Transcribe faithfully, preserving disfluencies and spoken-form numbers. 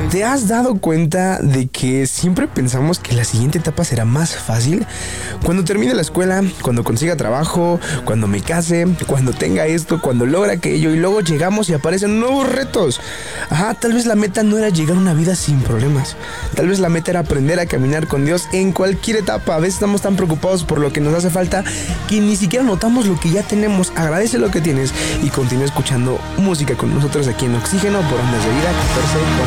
¿Te has dado cuenta de que siempre pensamos que la siguiente etapa será más fácil? Cuando termine la escuela, cuando consiga trabajo, cuando me case, cuando tenga esto, cuando logra aquello, y luego llegamos y aparecen nuevos retos. Ajá, tal vez la meta no era llegar a una vida sin problemas. Tal vez la meta era aprender a caminar con Dios en cualquier etapa. A veces estamos tan preocupados por lo que nos hace falta que ni siquiera notamos lo que ya tenemos. Agradece lo que tienes y continúa escuchando música con nosotros aquí en Oxígeno por Ondas de Vida catorce.